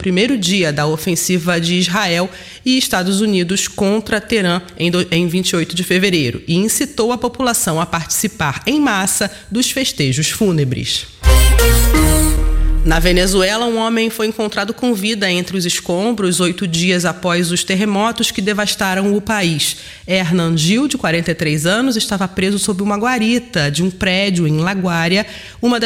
primeiro dia da ofensiva de Israel e Estados Unidos contra Teherã em 28 de fevereiro e incitou a população a participar em massa dos festejos fúnebres. Na Venezuela, um homem foi encontrado com vida entre os escombros 8 dias após os terremotos que devastaram o país. Hernan Gil, de 43 anos, estava preso sob uma guarita de um prédio em La Guaira, uma das